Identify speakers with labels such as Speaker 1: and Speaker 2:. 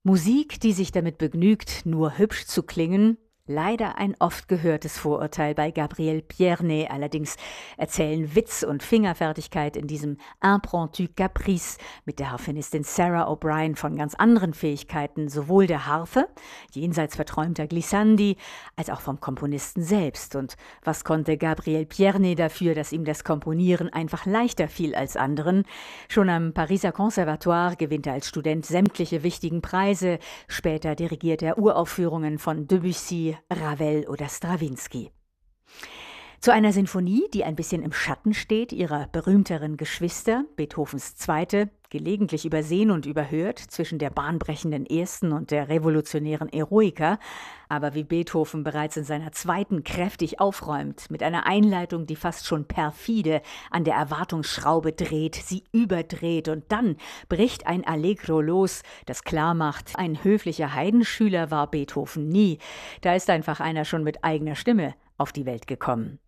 Speaker 1: Musik, die sich damit begnügt, nur hübsch zu klingen. Leider ein oft gehörtes Vorurteil bei Gabriel Pierné. Allerdings erzählen Witz und Fingerfertigkeit in diesem Impromptu Caprice mit der Harfenistin Sarah O'Brien von ganz anderen Fähigkeiten, sowohl der Harfe, jenseits verträumter Glissandi, als auch vom Komponisten selbst. Und was konnte Gabriel Pierné dafür, dass ihm das Komponieren einfach leichter fiel als anderen? Schon am Pariser Conservatoire gewinnt er als Student sämtliche wichtigen Preise. Später dirigiert er Uraufführungen von Debussy, Ravel oder Strawinsky. Zu einer Sinfonie, die ein bisschen im Schatten steht, ihrer berühmteren Geschwister, Beethovens Zweite, gelegentlich übersehen und überhört zwischen der bahnbrechenden Ersten und der revolutionären Eroica, aber wie Beethoven bereits in seiner Zweiten kräftig aufräumt, mit einer Einleitung, die fast schon perfide an der Erwartungsschraube dreht, sie überdreht und dann bricht ein Allegro los, das klarmacht, ein höflicher Heidenschüler war Beethoven nie, da ist einfach einer schon mit eigener Stimme auf die Welt gekommen.